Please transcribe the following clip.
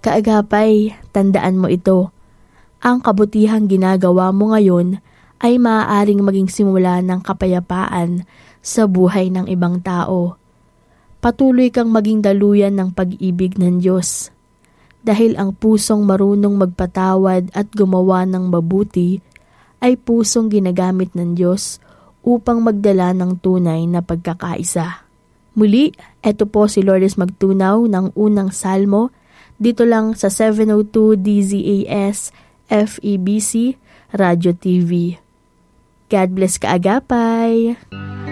Kaagapay, tandaan mo ito. Ang kabutihang ginagawa mo ngayon ay maaaring maging simula ng kapayapaan sa buhay ng ibang tao. Patuloy kang maging daluyan ng pag-ibig ng Diyos. Dahil ang pusong marunong magpatawad at gumawa ng mabuti ay pusong ginagamit ng Diyos upang magdala ng tunay na pagkakaisa. Muli, eto po si Lourdes Magtunaw ng unang salmo dito lang sa 702 DZAS FEBC Radio TV. God bless kaagapay!